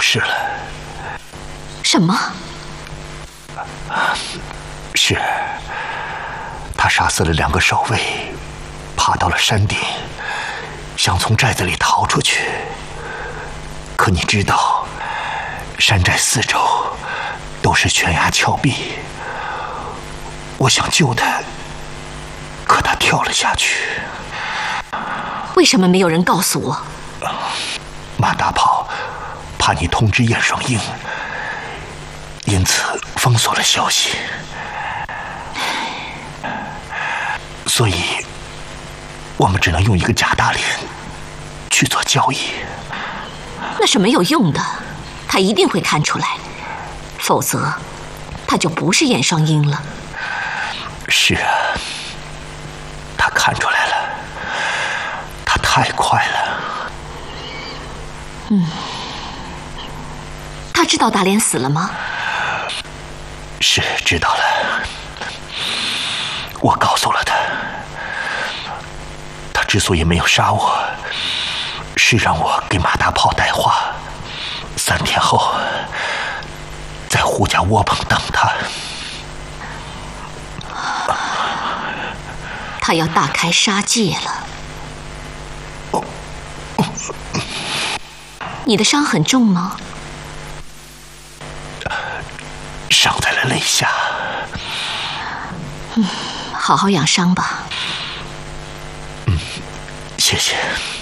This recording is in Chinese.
事了。 什么？ 是，他杀死了2个守卫，爬到了山顶，想从寨子里逃出去。可你知道，山寨4周都是悬崖峭壁，我想救他，可他跳了下去。 为什么没有人告诉我？ 马大炮怕你通知燕双鹰，因此封锁了消息。所以，我们只能用一个假大连去做交易。 那是没有用的，他一定会看出来，否则他就不是燕双鹰了。 是啊，他看出来了，他太快了。 他知道大连死了吗？ 是知道了，我告诉了他。他之所以没有杀我，是让我给马大炮带话，3天后在胡家窝棚等他。 他要大开杀戒了。你的伤很重吗？ 伤在了肋下。 好好养伤吧。 谢谢。